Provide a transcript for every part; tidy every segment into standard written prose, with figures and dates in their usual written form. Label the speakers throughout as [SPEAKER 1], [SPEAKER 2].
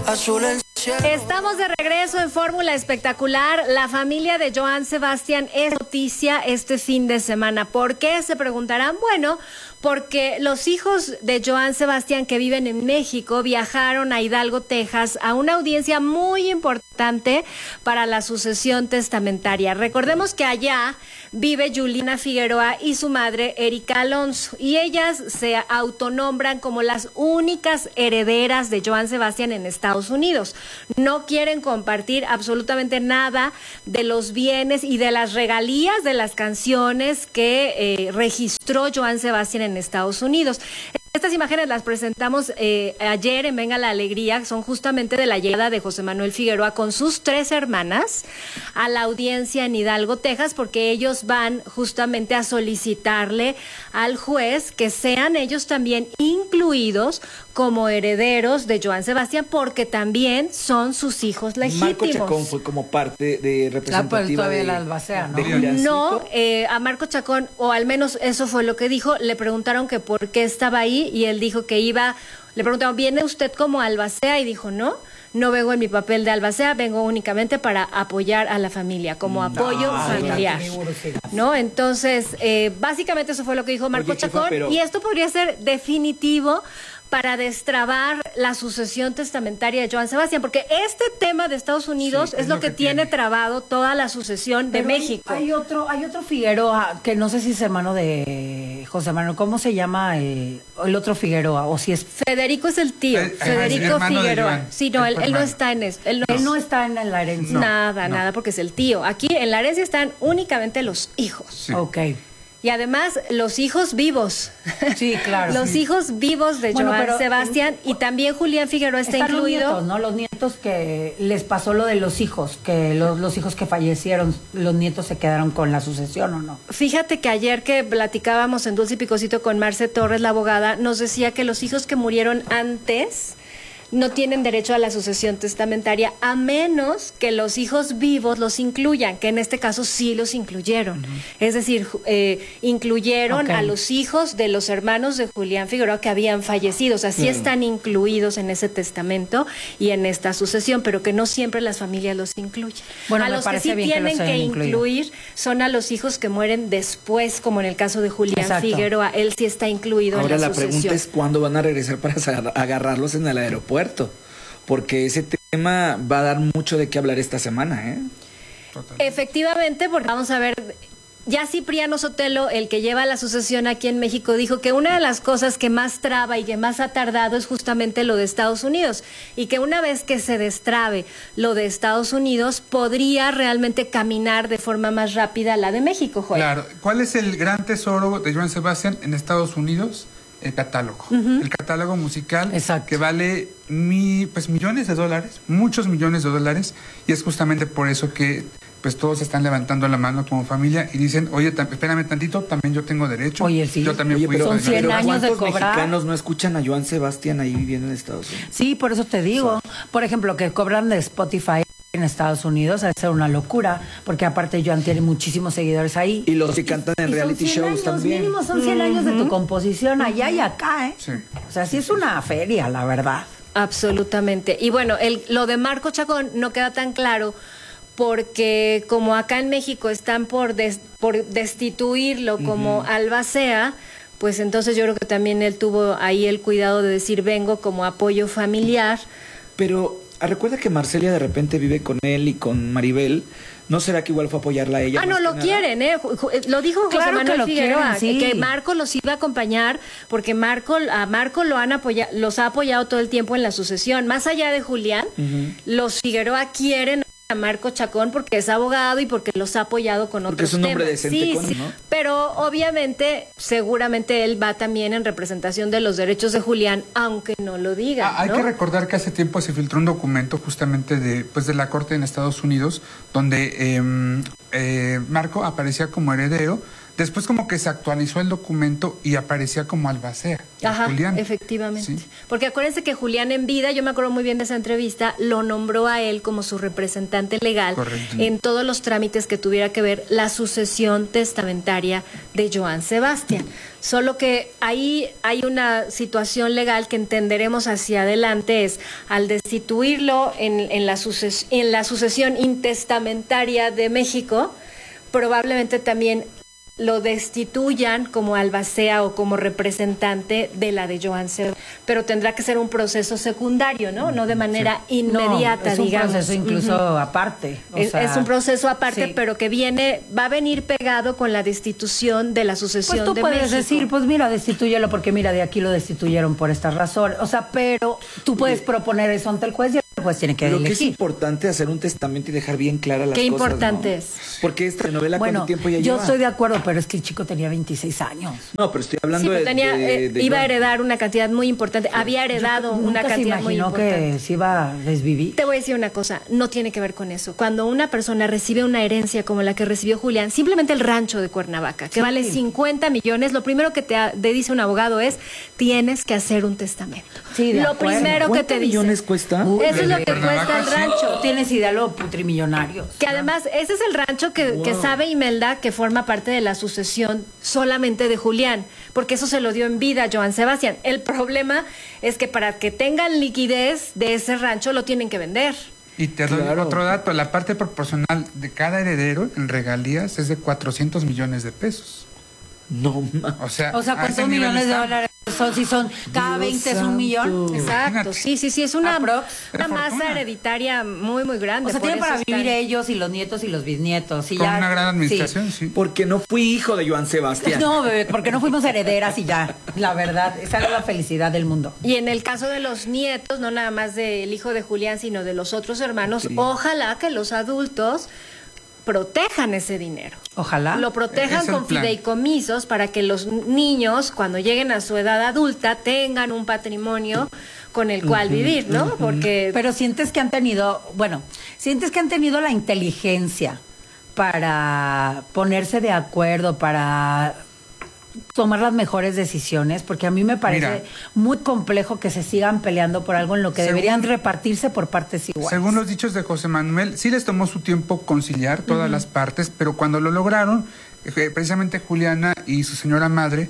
[SPEAKER 1] azul el cielo.
[SPEAKER 2] Estamos de regreso en Fórmula Espectacular. La familia de Joan Sebastián es noticia este fin de semana. ¿Por qué? Se preguntarán. Bueno, porque los hijos de Joan Sebastián que viven en México viajaron a Hidalgo, Texas, a una audiencia muy importante para la sucesión testamentaria. Recordemos que allá vive Juliana Figueroa y su madre Erika Alonso, y ellas se autonombran como las únicas herederas de Joan Sebastián en Estados Unidos. No quieren compartir absolutamente nada de los bienes y de las regalías de las canciones que registró Joan Sebastián en Estados Unidos. Estas imágenes las presentamos ayer en Venga la Alegría, son justamente de la llegada de José Manuel Figueroa con sus 3 hermanas a la audiencia en Hidalgo, Texas, porque ellos van justamente a solicitarle al juez que sean ellos también incluidos como herederos de Joan Sebastián, porque también son sus hijos legítimos.
[SPEAKER 3] Marco Chacón fue como parte de representativa
[SPEAKER 4] de la Albacea, ¿no?
[SPEAKER 2] No, a Marco Chacón, o al menos eso fue lo que dijo, le preguntaron que por qué estaba ahí y él dijo que iba, le preguntaron, ¿viene usted como albacea? Y dijo, no vengo en mi papel de albacea, vengo únicamente para apoyar a la familia, como apoyo familiar, ¿no? Entonces, básicamente eso fue lo que dijo Marco Chacón, y esto podría ser definitivo para destrabar la sucesión testamentaria de Joan Sebastián, porque este tema de Estados Unidos es lo que tiene trabado toda la sucesión de México.
[SPEAKER 4] Hay otro Figueroa, que no sé si es hermano de José Manuel, ¿cómo se llama el otro Figueroa? O si es...
[SPEAKER 2] Federico es el tío, Federico Figueroa. Sí, no, él no está en esto. Él
[SPEAKER 4] no está en la herencia.
[SPEAKER 2] Nada, porque es el tío. Aquí en la herencia están únicamente los hijos.
[SPEAKER 4] Sí. Ok.
[SPEAKER 2] Y además, los hijos vivos.
[SPEAKER 4] Sí, claro.
[SPEAKER 2] Los hijos vivos de Joan Sebastián, y también Julián Figueroa está incluido.
[SPEAKER 4] Los nietos, ¿no? Los nietos que les pasó lo de los hijos, que los hijos que fallecieron, los nietos se quedaron con la sucesión, ¿o no?
[SPEAKER 2] Fíjate que ayer que platicábamos en Dulce y Picosito con Marce Torres, la abogada, nos decía que los hijos que murieron antes no tienen derecho a la sucesión testamentaria, a menos que los hijos vivos los incluyan, que en este caso sí los incluyeron. Es decir, incluyeron a los hijos de los hermanos de Julián Figueroa que habían fallecido. O sea, sí están incluidos en ese testamento y en esta sucesión, pero que no siempre las familias los incluyen.
[SPEAKER 4] Bueno,
[SPEAKER 2] a los que sí tienen que incluir son a los hijos que mueren después, como en el caso de Julián Figueroa. Él sí está incluido en la sucesión.
[SPEAKER 3] Ahora la pregunta es cuándo van a regresar para agarrarlos en el aeropuerto, porque ese tema va a dar mucho de qué hablar esta semana, ¿eh?
[SPEAKER 2] Totalmente. Efectivamente, porque vamos a ver, ya Cipriano Sotelo, el que lleva la sucesión aquí en México, dijo que una de las cosas que más traba y que más ha tardado es justamente lo de Estados Unidos, y que una vez que se destrabe lo de Estados Unidos, podría realmente caminar de forma más rápida la de México, Joel.
[SPEAKER 5] Claro. ¿Cuál es el gran tesoro de Joan Sebastián en Estados Unidos? El catálogo, el catálogo musical.
[SPEAKER 4] Exacto.
[SPEAKER 5] Que vale millones de dólares, muchos millones de dólares, y es justamente por eso que pues todos están levantando la mano como familia y dicen, oye, espérame tantito, también yo tengo derecho.
[SPEAKER 4] Oye, sí.
[SPEAKER 5] Yo también fui.
[SPEAKER 4] Pero son 100 años de cobrar.
[SPEAKER 3] ¿Cuántos mexicanos no escuchan a Joan Sebastián ahí viviendo en Estados Unidos?
[SPEAKER 4] Sí, por eso te digo. Por ejemplo, que cobran de Spotify en Estados Unidos, debe ser una locura, porque aparte Joan tiene muchísimos seguidores ahí.
[SPEAKER 3] Y los que cantan en reality shows también.
[SPEAKER 4] Mínimo son 100 años de tu composición allá y acá, ¿eh?
[SPEAKER 5] Sí.
[SPEAKER 4] O sea, sí es una feria, la verdad.
[SPEAKER 2] Absolutamente. Y bueno, lo de Marco Chacón no queda tan claro, porque como acá en México están por destituirlo como albacea, pues entonces yo creo que también él tuvo ahí el cuidado de decir, vengo como apoyo familiar.
[SPEAKER 3] Pero recuerda que Marcelia de repente vive con él y con Maribel. ¿No será que igual fue a apoyarla a ella?
[SPEAKER 2] No, lo quieren, ¿eh? Lo dijo José Manuel Figueroa,
[SPEAKER 4] quieren, sí.
[SPEAKER 2] Que Marco los iba a acompañar, porque a Marco los ha apoyado todo el tiempo en la sucesión. Más allá de Julián, los Figueroa quieren a Marco Chacón porque es abogado y porque los ha apoyado con otros temas.
[SPEAKER 3] Porque es un hombre decente, ¿no?
[SPEAKER 2] Pero obviamente, seguramente él va también en representación de los derechos de Julián, aunque no lo diga.
[SPEAKER 5] Hay que recordar que hace tiempo se filtró un documento justamente de la Corte en Estados Unidos, donde Marco aparecía como heredero Después como que se actualizó el documento y aparecía como albacea.
[SPEAKER 2] Ajá,
[SPEAKER 5] Julián.
[SPEAKER 2] efectivamente.
[SPEAKER 5] Sí.
[SPEAKER 2] Porque acuérdense que Julián en vida, yo me acuerdo muy bien de esa entrevista, lo nombró a él como su representante legal
[SPEAKER 5] Correcto.
[SPEAKER 2] en todos los trámites que tuviera que ver la sucesión testamentaria de Joan Sebastián. Solo que ahí hay una situación legal que entenderemos hacia adelante, es al destituirlo en la sucesión intestamentaria de México, probablemente también lo destituyan como albacea o como representante de la de Joan Sebastián, pero tendrá que ser un proceso secundario, ¿no? No de manera inmediata,
[SPEAKER 4] no, es un
[SPEAKER 2] digamos.
[SPEAKER 4] proceso incluso aparte.
[SPEAKER 2] Es un proceso aparte,
[SPEAKER 4] sí.
[SPEAKER 2] pero que va a venir pegado con la destitución de la sucesión
[SPEAKER 4] Pues tú
[SPEAKER 2] de
[SPEAKER 4] puedes
[SPEAKER 2] México.
[SPEAKER 4] decir, pues mira, destituyelo porque mira, de aquí lo destituyeron por esta razón. O sea, pero tú puedes proponer eso ante el juez y el juez tiene que
[SPEAKER 3] Lo que es
[SPEAKER 4] elegir.
[SPEAKER 3] importante hacer un testamento y dejar bien claras las
[SPEAKER 2] Qué
[SPEAKER 3] cosas.
[SPEAKER 2] importante
[SPEAKER 3] ¿no?
[SPEAKER 2] es.
[SPEAKER 3] Porque esta novela,
[SPEAKER 4] Bueno,
[SPEAKER 3] ¿cuánto tiempo ya
[SPEAKER 4] yo
[SPEAKER 3] lleva?
[SPEAKER 4] estoy de acuerdo, pero es que el chico tenía 26 años.
[SPEAKER 3] No, pero estoy
[SPEAKER 2] Sí,
[SPEAKER 3] hablando
[SPEAKER 2] pero iba a
[SPEAKER 3] Joan.
[SPEAKER 2] heredar una cantidad muy importante. Había heredado una
[SPEAKER 4] Nunca
[SPEAKER 2] cantidad
[SPEAKER 4] se
[SPEAKER 2] muy
[SPEAKER 4] imaginó
[SPEAKER 2] importante.
[SPEAKER 4] que se iba a desvivir.
[SPEAKER 2] Te voy a decir una cosa, no tiene que ver con eso. Cuando una persona recibe una herencia como la que recibió Julián, simplemente el rancho de Cuernavaca, que
[SPEAKER 4] Sí.
[SPEAKER 2] vale 50 millones, lo primero que te dice un abogado es, tienes que hacer un testamento.
[SPEAKER 4] Sí, de
[SPEAKER 2] lo
[SPEAKER 4] acuerdo.
[SPEAKER 2] primero que te dice.
[SPEAKER 3] millones cuesta?
[SPEAKER 2] Eso es lo que
[SPEAKER 5] Cuernavaca,
[SPEAKER 2] cuesta el
[SPEAKER 5] sí.
[SPEAKER 2] rancho.
[SPEAKER 4] No tienes idea lo putrimillonarios.
[SPEAKER 2] Que además, ese es el rancho que sabe Imelda que forma parte de la sucesión solamente de Julián, porque eso se lo dio en vida a Joan Sebastián. El problema es que para que tengan liquidez de ese rancho lo tienen que vender.
[SPEAKER 5] Y te doy
[SPEAKER 3] Claro.
[SPEAKER 5] otro dato, la parte proporcional de cada heredero en regalías es de 400 millones de pesos.
[SPEAKER 3] No, ma.
[SPEAKER 5] O sea,
[SPEAKER 4] O sea,
[SPEAKER 5] a ese
[SPEAKER 4] ¿cuántos
[SPEAKER 5] nivel
[SPEAKER 4] millones de
[SPEAKER 5] está.
[SPEAKER 4] dólares son? Si son cada
[SPEAKER 3] Dios
[SPEAKER 4] 20 es un millón.
[SPEAKER 3] santo.
[SPEAKER 2] Exacto,
[SPEAKER 5] Imagínate.
[SPEAKER 2] sí, es una
[SPEAKER 4] Aprox.
[SPEAKER 2] masa
[SPEAKER 5] Fortuna.
[SPEAKER 2] hereditaria muy, muy grande.
[SPEAKER 4] O sea,
[SPEAKER 2] por
[SPEAKER 4] tienen
[SPEAKER 2] eso
[SPEAKER 4] para
[SPEAKER 2] están-
[SPEAKER 4] vivir ellos y los nietos y los bisnietos. Y
[SPEAKER 5] Con
[SPEAKER 4] ya,
[SPEAKER 5] una gran
[SPEAKER 4] sí.
[SPEAKER 5] administración, sí.
[SPEAKER 3] Porque no fui hijo de Joan Sebastián.
[SPEAKER 4] No, bebé, porque no fuimos herederas y ya. La verdad, esa es la felicidad del mundo.
[SPEAKER 2] Y en el caso de los nietos, no nada más del hijo de Julián, sino de los otros hermanos,
[SPEAKER 3] Sí.
[SPEAKER 2] ojalá que los adultos protejan ese dinero.
[SPEAKER 4] Ojalá.
[SPEAKER 2] Lo protejan
[SPEAKER 5] Es el
[SPEAKER 2] con
[SPEAKER 5] plan.
[SPEAKER 2] fideicomisos para que los niños, cuando lleguen a su edad adulta, tengan un patrimonio con el cual vivir, ¿no? Porque
[SPEAKER 4] Pero sientes que han tenido, sientes que han tenido la inteligencia para ponerse de acuerdo, para tomar las mejores decisiones, porque a mí me parece
[SPEAKER 5] Mira.
[SPEAKER 4] muy complejo que se sigan peleando por algo en lo que
[SPEAKER 5] Según-
[SPEAKER 4] deberían repartirse por partes iguales.
[SPEAKER 5] Según los dichos de José Manuel, sí les tomó su tiempo conciliar todas las partes, pero cuando lo lograron, precisamente Juliana y su señora madre,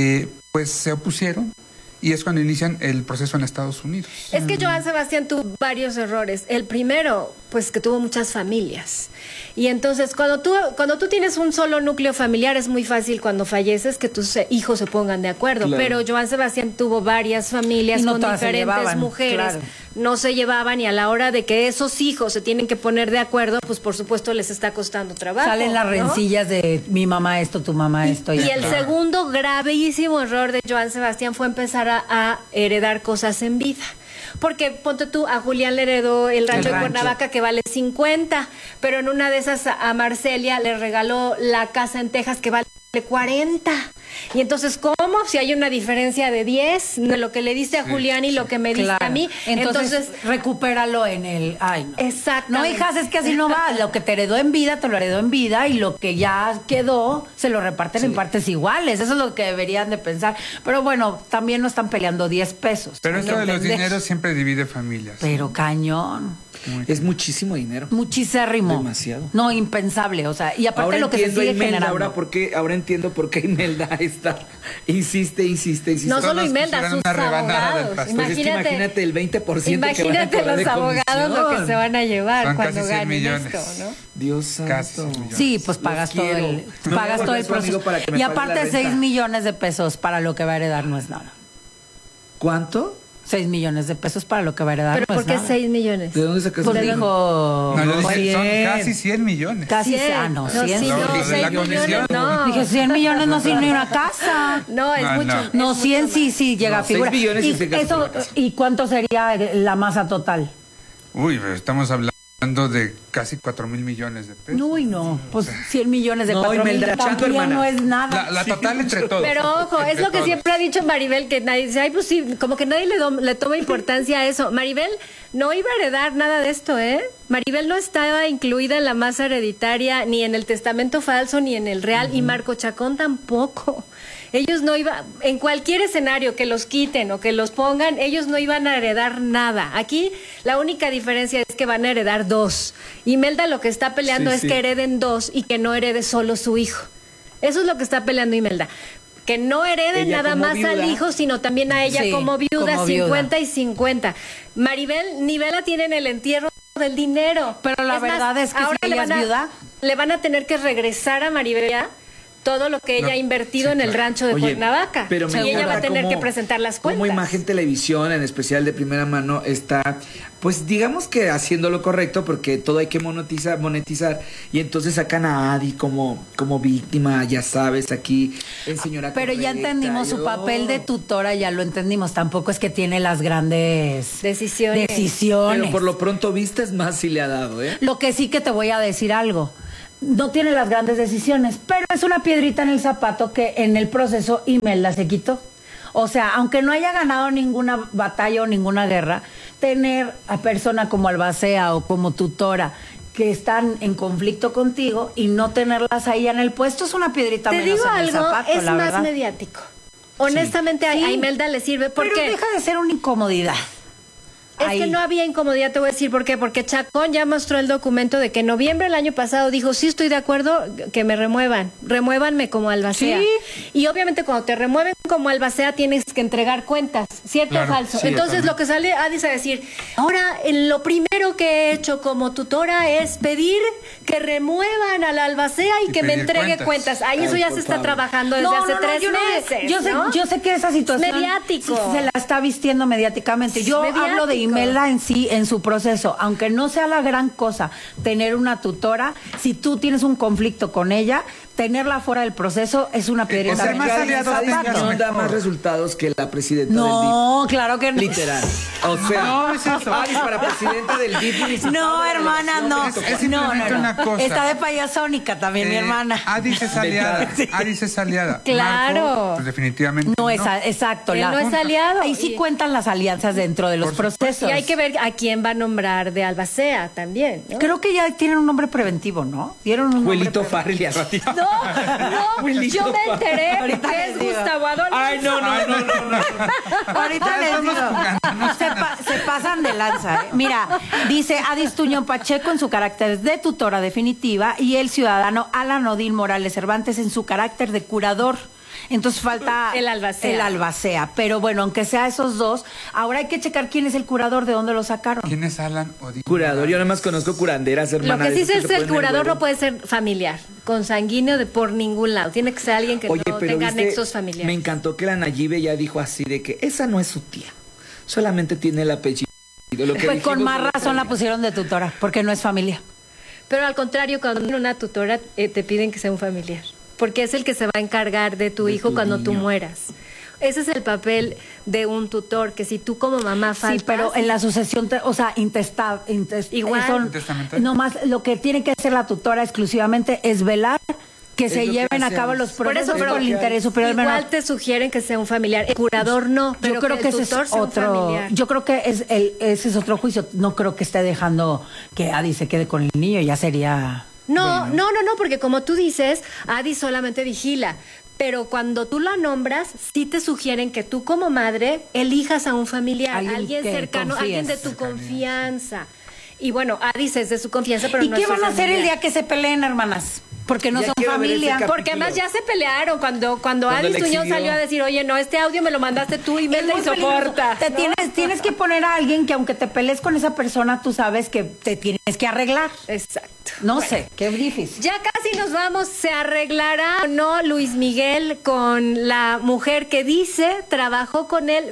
[SPEAKER 5] pues se opusieron y es cuando inician el proceso en Estados Unidos.
[SPEAKER 2] es que Joan Sebastián tuvo varios errores. El primero, pues que tuvo muchas familias. Y entonces, cuando tú tienes un solo núcleo familiar, es muy fácil cuando falleces que tus hijos se pongan de acuerdo.
[SPEAKER 3] Claro.
[SPEAKER 2] Pero Joan Sebastián tuvo varias familias
[SPEAKER 4] Y no
[SPEAKER 2] con
[SPEAKER 4] todas se
[SPEAKER 2] diferentes
[SPEAKER 4] llevaban,
[SPEAKER 2] mujeres.
[SPEAKER 4] claro.
[SPEAKER 2] No se llevaban y a la hora de que esos hijos se tienen que poner de acuerdo, pues por supuesto les está costando trabajo.
[SPEAKER 4] Salen las
[SPEAKER 2] ¿no?
[SPEAKER 4] rencillas de mi mamá esto, tu mamá esto.
[SPEAKER 2] Y el
[SPEAKER 4] esto.
[SPEAKER 2] segundo gravísimo error de Joan Sebastián fue empezar a heredar cosas en vida. Porque, ponte tú, a Julián le heredó el rancho de
[SPEAKER 4] rancho.
[SPEAKER 2] Cuernavaca que vale 50, pero en una de esas a Marcelia le regaló la casa en Texas que vale 40. Y entonces, ¿cómo? Si hay una diferencia de 10 de lo que le diste a Julián y lo que me diste
[SPEAKER 4] Claro.
[SPEAKER 2] a mí.
[SPEAKER 4] Entonces, recupéralo en el... Ay, no.
[SPEAKER 2] Exactamente.
[SPEAKER 4] No, hijas, es que así no va. Lo que te heredó en vida, te lo heredó en vida y lo que ya quedó, se lo reparten en partes iguales. Eso es lo que deberían de pensar. Pero bueno, también no están peleando 10 pesos.
[SPEAKER 5] Pero
[SPEAKER 4] Hay que
[SPEAKER 5] esto de los
[SPEAKER 4] entender.
[SPEAKER 5] dineros siempre divide familias.
[SPEAKER 4] Pero cañón.
[SPEAKER 3] Es muchísimo dinero.
[SPEAKER 4] Muchísimo.
[SPEAKER 3] Demasiado.
[SPEAKER 4] No, impensable. O sea, y aparte
[SPEAKER 3] Ahora
[SPEAKER 4] lo que se
[SPEAKER 3] entiendo
[SPEAKER 4] sigue
[SPEAKER 3] a Imelda,
[SPEAKER 4] generando.
[SPEAKER 3] ahora entiendo por qué Imelda está insiste.
[SPEAKER 2] No
[SPEAKER 5] Todos
[SPEAKER 2] solo Imelda,
[SPEAKER 5] quisieran
[SPEAKER 2] sus
[SPEAKER 5] una rebanada del
[SPEAKER 2] abogados.
[SPEAKER 5] pastel.
[SPEAKER 3] Pues es que imagínate el 20% que van a
[SPEAKER 2] Imagínate
[SPEAKER 3] cobrar
[SPEAKER 2] los
[SPEAKER 3] de
[SPEAKER 2] abogados lo que
[SPEAKER 3] comisión.
[SPEAKER 2] se van a llevar
[SPEAKER 5] Son
[SPEAKER 2] cuando
[SPEAKER 5] casi 100
[SPEAKER 2] ganen
[SPEAKER 5] millones.
[SPEAKER 2] esto, ¿no?
[SPEAKER 3] Dios santo.
[SPEAKER 5] Casi 100 millones.
[SPEAKER 4] Sí, pues pagas todo
[SPEAKER 3] quiero.
[SPEAKER 4] el,
[SPEAKER 3] Me voy a
[SPEAKER 4] pagas todo
[SPEAKER 3] volver
[SPEAKER 4] el
[SPEAKER 3] su amigo
[SPEAKER 4] proceso.
[SPEAKER 3] para que me
[SPEAKER 4] Y
[SPEAKER 3] pague la
[SPEAKER 4] aparte
[SPEAKER 3] renta.
[SPEAKER 4] 6 millones de pesos para lo que va a heredar no es nada.
[SPEAKER 3] ¿Cuánto?
[SPEAKER 4] 6 millones de pesos para lo que va a heredar
[SPEAKER 2] Pero
[SPEAKER 4] no
[SPEAKER 2] ¿por
[SPEAKER 4] es
[SPEAKER 2] qué
[SPEAKER 4] nada.
[SPEAKER 2] 6 millones?
[SPEAKER 3] ¿De dónde sacas
[SPEAKER 4] Pues
[SPEAKER 3] el
[SPEAKER 4] dijo...
[SPEAKER 5] No, yo dije, son
[SPEAKER 3] 100.
[SPEAKER 5] casi 100 millones.
[SPEAKER 4] Casi,
[SPEAKER 2] 100.
[SPEAKER 4] no,
[SPEAKER 2] No,
[SPEAKER 4] 100.
[SPEAKER 2] sí, no,
[SPEAKER 5] Lo de
[SPEAKER 2] 6
[SPEAKER 5] la
[SPEAKER 2] millones,
[SPEAKER 5] comisión.
[SPEAKER 2] no.
[SPEAKER 4] Dije, 100 millones no sirve ni una casa.
[SPEAKER 2] No, es
[SPEAKER 5] No,
[SPEAKER 2] mucho.
[SPEAKER 5] no.
[SPEAKER 2] es
[SPEAKER 4] No,
[SPEAKER 2] mucho
[SPEAKER 4] 100
[SPEAKER 2] más.
[SPEAKER 4] sí llega
[SPEAKER 3] No,
[SPEAKER 4] a figura.
[SPEAKER 3] 6 millones
[SPEAKER 4] ¿Y,
[SPEAKER 3] sí se gastó
[SPEAKER 4] eso,
[SPEAKER 3] la casa.
[SPEAKER 4] ¿Y cuánto sería la masa total?
[SPEAKER 5] Uy, pero estamos hablando hablando de casi 4,000 millones de pesos.
[SPEAKER 4] Uy, no, pues 100 millones de
[SPEAKER 3] No,
[SPEAKER 4] 4,000
[SPEAKER 3] Imelda, echando,
[SPEAKER 4] también
[SPEAKER 3] hermana.
[SPEAKER 4] no es nada.
[SPEAKER 5] La total entre todos.
[SPEAKER 2] Pero ojo, es
[SPEAKER 5] Entre
[SPEAKER 2] lo que
[SPEAKER 5] todos.
[SPEAKER 2] siempre ha dicho Maribel, que nadie dice, ay, pues sí, como que nadie le toma importancia a eso. Maribel no iba a heredar nada de esto, ¿eh? Maribel no estaba incluida en la masa hereditaria, ni en el testamento falso, ni en el real, y Marco Chacón tampoco. Ellos no iban, en cualquier escenario que los quiten o que los pongan, ellos no iban a heredar nada. Aquí la única diferencia es que van a heredar 2. Imelda lo que está peleando
[SPEAKER 3] Sí,
[SPEAKER 2] es
[SPEAKER 3] sí.
[SPEAKER 2] que hereden 2 y que no herede solo su hijo. Eso es lo que está peleando Imelda. Que no hereden
[SPEAKER 3] Ella
[SPEAKER 2] nada
[SPEAKER 3] como
[SPEAKER 2] más
[SPEAKER 3] viuda.
[SPEAKER 2] al hijo, sino también a ella
[SPEAKER 4] Sí,
[SPEAKER 2] como viuda,
[SPEAKER 4] como viuda.
[SPEAKER 2] 50 y 50. Maribel ni Vela tienen el entierro del dinero.
[SPEAKER 4] Pero la verdad es que si
[SPEAKER 2] ahora
[SPEAKER 4] ella es viuda.
[SPEAKER 2] le van a tener que regresar a Maribel ya todo lo que ella
[SPEAKER 5] No,
[SPEAKER 2] ha invertido
[SPEAKER 5] sí,
[SPEAKER 2] en el
[SPEAKER 5] claro.
[SPEAKER 2] rancho de
[SPEAKER 3] Oye,
[SPEAKER 2] Cuernavaca.
[SPEAKER 3] pero me
[SPEAKER 2] y ella va a
[SPEAKER 3] encanta
[SPEAKER 2] tener
[SPEAKER 3] cómo-
[SPEAKER 2] que presentar las cuentas.
[SPEAKER 3] Como Imagen Televisión, en especial de primera mano, está, pues digamos que haciendo lo correcto, porque todo hay que monetizar, y entonces sacan a Adi como víctima, ya sabes, aquí en señora
[SPEAKER 4] Pero ya
[SPEAKER 3] correcta,
[SPEAKER 4] entendimos su
[SPEAKER 3] yo-
[SPEAKER 4] papel de tutora, ya lo entendimos. Tampoco es que tiene las grandes
[SPEAKER 2] Decisiones.
[SPEAKER 3] Pero por lo pronto vistas más sí le ha dado, ¿eh?
[SPEAKER 4] Lo que sí que te voy a decir algo. No tiene las grandes decisiones, pero es una piedrita en el zapato que en el proceso Imelda se quitó. O sea, aunque no haya ganado ninguna batalla o ninguna guerra, tener a persona como albacea o como tutora que están en conflicto contigo y no tenerlas ahí en el puesto es una piedrita
[SPEAKER 2] Te
[SPEAKER 4] menos
[SPEAKER 2] digo
[SPEAKER 4] en el
[SPEAKER 2] algo,
[SPEAKER 4] zapato,
[SPEAKER 2] es
[SPEAKER 4] la
[SPEAKER 2] más
[SPEAKER 4] verdad.
[SPEAKER 2] mediático. Honestamente,
[SPEAKER 4] Sí.
[SPEAKER 2] a Imelda le sirve
[SPEAKER 4] Pero
[SPEAKER 2] porque
[SPEAKER 4] deja de ser una incomodidad.
[SPEAKER 2] es
[SPEAKER 4] Ahí.
[SPEAKER 2] que no había incomodidad, te voy a decir por qué. Porque Chacón ya mostró el documento de que en noviembre del año pasado dijo, sí estoy de acuerdo que me remuévanme como albacea.
[SPEAKER 4] Sí.
[SPEAKER 2] Y obviamente cuando te remueven como albacea tienes que entregar cuentas, ¿cierto
[SPEAKER 5] Claro,
[SPEAKER 2] o falso?
[SPEAKER 5] sí,
[SPEAKER 2] Entonces
[SPEAKER 5] totalmente.
[SPEAKER 2] lo que sale Adis a decir, ahora lo primero que he hecho como tutora es pedir que remuevan a la albacea y
[SPEAKER 5] Y
[SPEAKER 2] que me
[SPEAKER 5] pedir
[SPEAKER 2] entregue
[SPEAKER 5] cuentas.
[SPEAKER 2] cuentas. Ahí eso
[SPEAKER 3] Ay,
[SPEAKER 2] ya
[SPEAKER 3] por
[SPEAKER 2] se está
[SPEAKER 3] favor.
[SPEAKER 2] trabajando desde hace 3
[SPEAKER 4] yo no-
[SPEAKER 2] meses.
[SPEAKER 4] yo sé,
[SPEAKER 2] ¿no?
[SPEAKER 4] yo sé que esa situación
[SPEAKER 2] Mediático.
[SPEAKER 4] sí se la está vistiendo mediáticamente. Yo
[SPEAKER 2] Mediático.
[SPEAKER 4] hablo de Imelda en sí, en su proceso. Aunque no sea la gran cosa tener una tutora, si tú tienes un conflicto con ella, tenerla fuera del proceso es una piedrita.
[SPEAKER 5] Entre más
[SPEAKER 4] en el
[SPEAKER 5] aliados
[SPEAKER 4] zapato.
[SPEAKER 5] tengas,
[SPEAKER 3] No da
[SPEAKER 5] mejor.
[SPEAKER 3] más resultados que la presidenta
[SPEAKER 4] No, claro que
[SPEAKER 3] del
[SPEAKER 4] no.
[SPEAKER 3] DIF. Literal. O sea,
[SPEAKER 5] No, es eso.
[SPEAKER 3] Adi para presidenta del DIF municipal
[SPEAKER 4] No,
[SPEAKER 3] de la
[SPEAKER 4] hermana,
[SPEAKER 3] Delegación
[SPEAKER 4] no.
[SPEAKER 3] Benito
[SPEAKER 5] Es
[SPEAKER 3] Juárez.
[SPEAKER 5] simplemente una cosa.
[SPEAKER 4] Está de payasónica también mi hermana.
[SPEAKER 5] Adis es aliada.
[SPEAKER 3] Sí.
[SPEAKER 5] Adis es aliada.
[SPEAKER 2] Claro.
[SPEAKER 5] Marco, pues definitivamente
[SPEAKER 4] No es exacto.
[SPEAKER 2] Él no es aliado.
[SPEAKER 4] Ahí sí
[SPEAKER 2] Y-
[SPEAKER 4] cuentan las alianzas dentro de los
[SPEAKER 5] Por supuesto.
[SPEAKER 4] procesos.
[SPEAKER 2] Y hay que ver a quién va a nombrar de albacea también, ¿no?
[SPEAKER 4] Creo que ya tienen un nombre preventivo, ¿no? Dieron un nombre
[SPEAKER 3] Juelito
[SPEAKER 4] preventivo.
[SPEAKER 3] Farrell y al ratito.
[SPEAKER 2] No,
[SPEAKER 3] Willy
[SPEAKER 2] yo me
[SPEAKER 3] Sopa.
[SPEAKER 2] enteré
[SPEAKER 4] Ahorita
[SPEAKER 2] que
[SPEAKER 4] les
[SPEAKER 2] es
[SPEAKER 4] digo.
[SPEAKER 2] Gustavo Adolfo.
[SPEAKER 3] Ay, no.
[SPEAKER 4] Ahorita
[SPEAKER 5] Ya
[SPEAKER 4] les
[SPEAKER 5] estamos
[SPEAKER 4] digo,
[SPEAKER 5] jugando,
[SPEAKER 4] se pasan de lanza. ¿Eh? Mira, dice Adis Tuñón Pacheco en su carácter de tutora definitiva y el ciudadano Alan Odín Morales Cervantes en su carácter de curador. Entonces falta
[SPEAKER 2] El albacea.
[SPEAKER 4] el albacea. Pero bueno, aunque sea esos dos, ahora hay que checar quién es el curador, de dónde lo sacaron.
[SPEAKER 5] ¿Quién es Alan Odín?
[SPEAKER 3] Curador, yo nada más conozco curanderas,
[SPEAKER 2] Lo
[SPEAKER 3] hermana.
[SPEAKER 2] que
[SPEAKER 3] de
[SPEAKER 2] sí
[SPEAKER 3] esas
[SPEAKER 2] sé
[SPEAKER 3] se
[SPEAKER 2] es el
[SPEAKER 3] ponen
[SPEAKER 2] curador
[SPEAKER 3] huevo.
[SPEAKER 2] no puede ser familiar, consanguíneo de por ningún lado. Tiene que ser alguien que
[SPEAKER 3] Oye,
[SPEAKER 2] no
[SPEAKER 3] pero
[SPEAKER 2] tenga
[SPEAKER 3] viste,
[SPEAKER 2] nexos familiares.
[SPEAKER 3] me encantó que la Nayibe ya dijo así de que esa no es su tía, solamente tiene el apellido. Lo que
[SPEAKER 4] Pues con
[SPEAKER 3] dijimos
[SPEAKER 4] más
[SPEAKER 3] el otro
[SPEAKER 4] razón la
[SPEAKER 3] día.
[SPEAKER 4] pusieron de tutora, porque no es familia.
[SPEAKER 2] Pero al contrario, cuando tiene una tutora, te piden que sea un familiar. Porque es el que se va a encargar de tu
[SPEAKER 3] De
[SPEAKER 2] hijo
[SPEAKER 3] tu
[SPEAKER 2] cuando tú
[SPEAKER 3] niño.
[SPEAKER 2] mueras. Ese es el papel de un tutor, que si tú como mamá faltas...
[SPEAKER 4] Sí, pero en la sucesión, o sea,
[SPEAKER 2] Igual.
[SPEAKER 5] Intestamentaria.
[SPEAKER 4] nomás lo que tiene que hacer la tutora exclusivamente es velar que
[SPEAKER 3] Es
[SPEAKER 4] se
[SPEAKER 3] lo que
[SPEAKER 4] lleven a cabo
[SPEAKER 3] hacemos.
[SPEAKER 4] los
[SPEAKER 2] Por
[SPEAKER 4] procesos
[SPEAKER 2] eso, pero
[SPEAKER 4] con el interés superior del
[SPEAKER 2] igual
[SPEAKER 4] menor.
[SPEAKER 2] te sugieren que sea un familiar. El curador no, pero
[SPEAKER 4] Yo creo que
[SPEAKER 2] el
[SPEAKER 4] ese es
[SPEAKER 2] tutor sea un
[SPEAKER 4] otro.
[SPEAKER 2] familiar.
[SPEAKER 4] Yo creo que ese es otro juicio. No creo que esté dejando que Adi se quede con el niño. Ya sería.
[SPEAKER 2] No, no, porque como tú dices, Adi solamente vigila. Pero cuando tú la nombras, sí te sugieren que tú como madre elijas a un familiar,
[SPEAKER 4] Alguien que
[SPEAKER 2] cercano,
[SPEAKER 4] confíes.
[SPEAKER 2] alguien de tu confianza. Y bueno, Adi es de su confianza, pero
[SPEAKER 4] ¿Y
[SPEAKER 2] no
[SPEAKER 4] qué
[SPEAKER 2] es su
[SPEAKER 4] van a hacer el
[SPEAKER 2] familiar.
[SPEAKER 4] día que se peleen, hermanas? Porque no
[SPEAKER 3] Ya
[SPEAKER 4] son
[SPEAKER 3] quiero ver ese
[SPEAKER 4] familia.
[SPEAKER 3] capítulo.
[SPEAKER 2] Porque además ya se pelearon cuando
[SPEAKER 3] Cuando
[SPEAKER 2] Adi
[SPEAKER 3] le
[SPEAKER 2] Tuñón
[SPEAKER 3] exigió.
[SPEAKER 2] salió a decir, oye, no, este audio me lo mandaste tú y
[SPEAKER 4] Es
[SPEAKER 2] me
[SPEAKER 4] muy
[SPEAKER 2] y soporta.
[SPEAKER 4] peligroso. Tienes que poner a alguien que aunque te pelees con esa persona, tú sabes que te tienes que arreglar.
[SPEAKER 2] Exacto.
[SPEAKER 4] No
[SPEAKER 2] Bueno,
[SPEAKER 4] sé, qué difícil.
[SPEAKER 2] Ya casi nos vamos. ¿Se arreglará o no Luis Miguel con la mujer que dice trabajó con él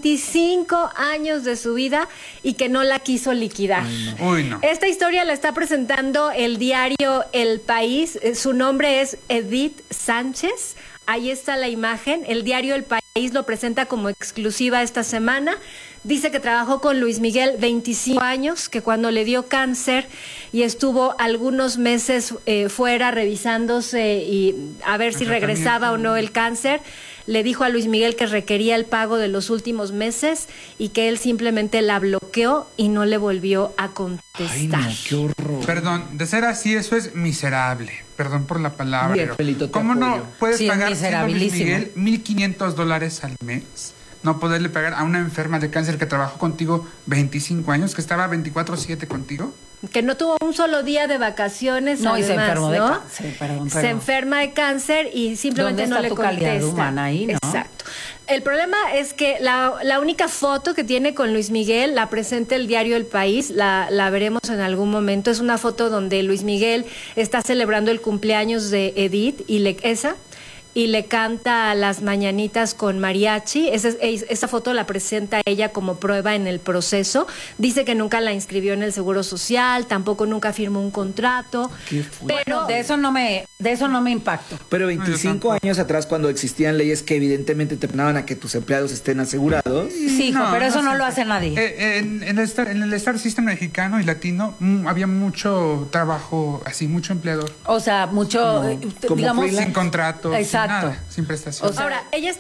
[SPEAKER 2] 25 años de su vida y que no la quiso liquidar?
[SPEAKER 5] Uy, no.
[SPEAKER 2] Esta historia la está presentando el diario El País. Su nombre es Edith Sánchez. Ahí está la imagen. El diario El País lo presenta como exclusiva esta semana. Dice que trabajó con Luis Miguel 25 años, que cuando le dio cáncer y estuvo algunos meses fuera revisándose y a ver si regresaba o no el cáncer, le dijo a Luis Miguel que requería el pago de los últimos meses y que él simplemente la bloqueó y no le volvió a contestar.
[SPEAKER 3] Ay, no, qué horror.
[SPEAKER 5] Perdón, de ser así, eso es miserable. Perdón por la palabra.
[SPEAKER 3] Bien,
[SPEAKER 5] pero
[SPEAKER 3] Felito, te
[SPEAKER 5] ¿cómo
[SPEAKER 3] apoyo.
[SPEAKER 5] no puedes
[SPEAKER 4] Sí, es
[SPEAKER 5] pagar siendo Luis
[SPEAKER 4] miserabilísimo.
[SPEAKER 5] Miguel $1,500 al mes? No poderle pagar a una enferma de cáncer que trabajó contigo 25 años, que estaba 24/7 contigo.
[SPEAKER 2] Que no tuvo un solo día de vacaciones.
[SPEAKER 4] No, y se
[SPEAKER 2] además,
[SPEAKER 4] enfermó de
[SPEAKER 2] ¿no?
[SPEAKER 4] cáncer, perdón.
[SPEAKER 2] Se enferma de cáncer y simplemente
[SPEAKER 4] ¿Dónde
[SPEAKER 2] no
[SPEAKER 4] está
[SPEAKER 2] le
[SPEAKER 4] tu
[SPEAKER 2] contesta.
[SPEAKER 4] calidad humana ahí, no?
[SPEAKER 2] Exacto. El problema es que la única foto que tiene con Luis Miguel la presenta el diario El País, la veremos en algún momento. Es una foto donde Luis Miguel está celebrando el cumpleaños de Edith y le canta las mañanitas con mariachi. Esa foto la presenta ella como prueba en el proceso. Dice que nunca la inscribió en el Seguro Social, tampoco nunca firmó un contrato.
[SPEAKER 3] Qué fuerte.
[SPEAKER 2] Pero
[SPEAKER 4] De eso no me impacto.
[SPEAKER 3] Pero 25 años atrás, cuando existían leyes que evidentemente te ordenaban a que tus empleados estén asegurados.
[SPEAKER 4] Sí, hijo, pero eso no
[SPEAKER 5] sé.
[SPEAKER 4] lo hace nadie.
[SPEAKER 5] En el Star System mexicano y latino había mucho trabajo, así, mucho empleador.
[SPEAKER 4] O sea, mucho,
[SPEAKER 3] como
[SPEAKER 4] digamos,
[SPEAKER 3] freelance.
[SPEAKER 5] Sin contrato,
[SPEAKER 4] Exacto.
[SPEAKER 5] sin nada, sin prestación.
[SPEAKER 4] O sea,
[SPEAKER 2] ahora, ella está